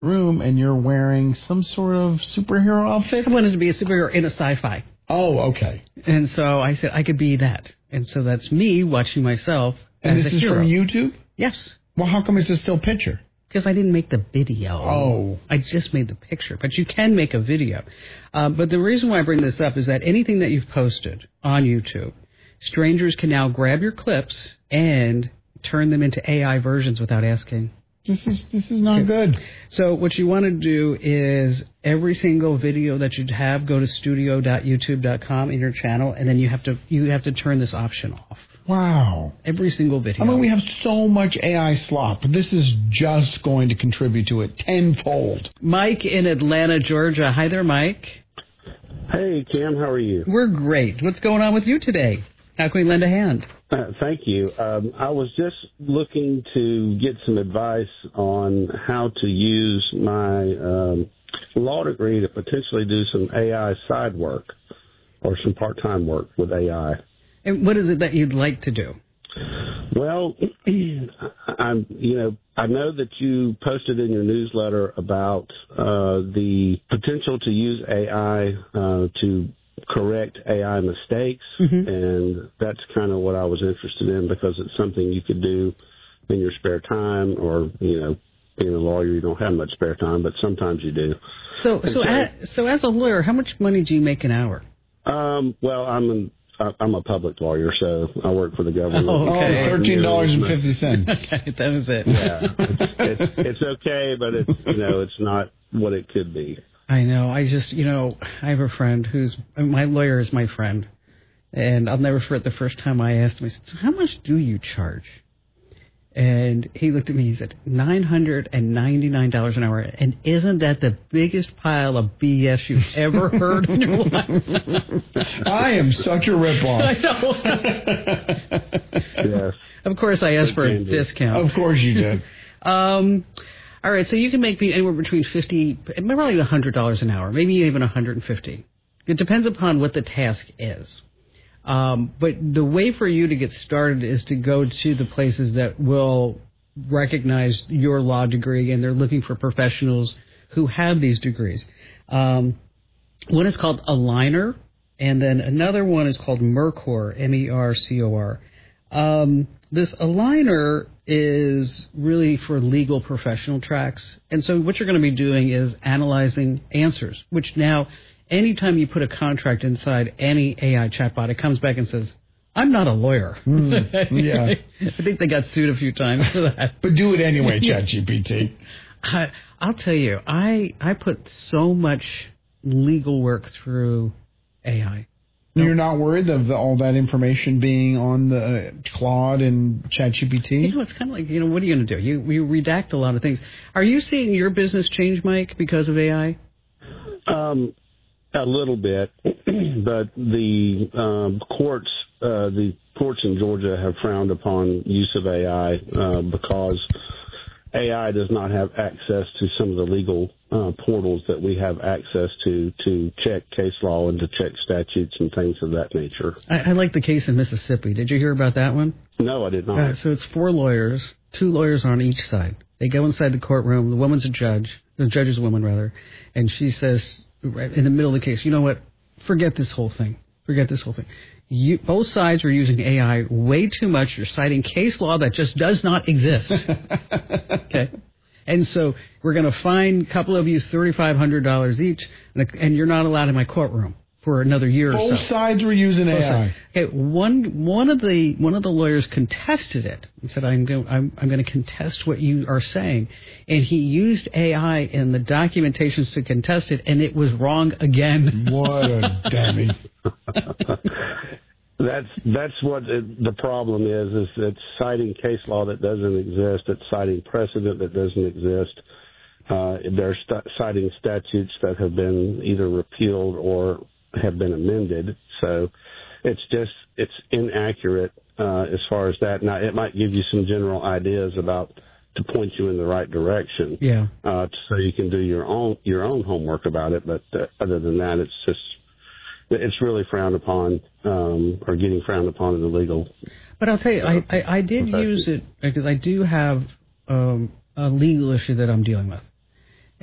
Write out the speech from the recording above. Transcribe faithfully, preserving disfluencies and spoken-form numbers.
room and you're wearing some sort of superhero outfit? I wanted to be a superhero in a sci-fi. Oh, okay. And so I said I could be that. And so that's me watching myself and as this a is hero. from YouTube? Yes. Well, how come it's a still picture? Because I didn't make the video. Oh. I just made the picture. But you can make a video. Uh, but the reason why I bring this up is that anything that you've posted on YouTube, strangers can now grab your clips and turn them into A I versions without asking. This is this is not good. So what you want to do is every single video that you have, go to studio dot youtube dot com in your channel, and then you have to you have to turn this option off. Wow. Every single video. I mean, we have so much A I slop. This is just going to contribute to it tenfold. Mike in Atlanta, Georgia. Hi there, Mike. Hey, Kim. How are you? We're great. What's going on with you today? How can we lend a hand? Uh, thank you. Um, I was just looking to get some advice on how to use my um, law degree to potentially do some A I side work or some part-time work with A I. And what is it that you'd like to do? Well, I'm, you know, I know that you posted in your newsletter about uh, the potential to use A I uh, to correct A I mistakes, mm-hmm. and that's kind of what I was interested in because it's something you could do in your spare time, or you know, being a lawyer, you don't have much spare time, but sometimes you do. So, so, so, as, so as a lawyer, how much money do you make an hour? Um, well, I'm an I'm a public lawyer, so I work for the government. Oh, okay. Oh, thirteen dollars and fifty cents. Okay, that was it. Yeah, it's, it's, it's okay, but it's you know it's not what it could be. I know. I just, you know, I have a friend who's, my lawyer is my friend. And I'll never forget the first time I asked him, I said, so how much do you charge? And he looked at me, he said, nine hundred ninety-nine dollars an hour. And isn't that the biggest pile of B S you've ever heard in your life? I am such a ripoff. I know. Yes. Of course, I asked for a discount. Of course you did. um... All right, so you can make anywhere between fifty, probably one hundred dollars an hour, maybe even one hundred fifty. It depends upon what the task is. Um, but the way for you to get started is to go to the places that will recognize your law degree, and they're looking for professionals who have these degrees. Um, one is called Aligner, and then another one is called Mercor, M E R C O R. Um, this Aligner is really for legal professional tracks. And so what you're going to be doing is analyzing answers, which now anytime you put a contract inside any A I chatbot, it comes back and says, I'm not a lawyer. Mm, yeah. I think they got sued a few times for that. But do it anyway, ChatGPT. I, I'll tell you, I, I put so much legal work through A I. No. You're not worried of the, all that information being on the uh, Claude and ChatGPT? You know, it's kind of like, you know, what are you going to do? You, you redact a lot of things. Are you seeing your business change, Mike, because of A I? Um, a little bit, but the um, courts, uh, the courts in Georgia have frowned upon use of A I uh, because A I does not have access to some of the legal uh, portals that we have access to to check case law and to check statutes and things of that nature. I, I like the case in Mississippi. Did you hear about that one? No, I did not. Uh, so it's four lawyers, two lawyers on each side. They go inside the courtroom. The woman's a judge. The judge is a woman, rather. And she says, right in the middle of the case, you know what? Forget this whole thing. Forget this whole thing. You, both sides are using A I way too much. You're citing case law that just does not exist. Okay. And so we're going to fine a couple of you thirty-five hundred dollars each, and, and you're not allowed in my courtroom for another year Both or so. Both sides were using Both A I. Sides. Okay, one one of the one of the lawyers contested it. He said, "I'm going I'm, I'm going to contest what you are saying," and he used A I in the documentations to contest it, and it was wrong again. What a dummy! That's that's what it, the problem is. Is it's citing case law that doesn't exist. It's citing precedent that doesn't exist. Uh, they're st- citing statutes that have been either repealed or have been amended. So it's just it's inaccurate uh, as far as that. Now it might give you some general ideas about to point you in the right direction. Yeah. Uh, so you can do your own your own homework about it. But uh, other than that, it's just. It's really frowned upon, um, or getting frowned upon in the legal. But I'll tell you, uh, I, I, I did profession. use it because I do have um, a legal issue that I'm dealing with.